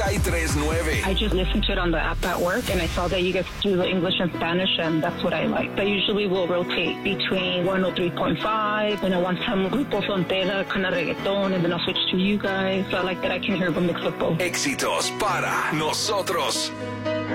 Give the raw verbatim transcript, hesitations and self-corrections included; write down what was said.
noventa y tres punto nueve. I just listened to it on the app at work, and I saw that you guys do the English and Spanish, and that's what I like. I usually will rotate between one oh three point five, and I want some Grupo Frontera, kind of reggaeton, and then I'll switch to you guys. So I like that I can hear a mix of both. Éxitos para nosotros.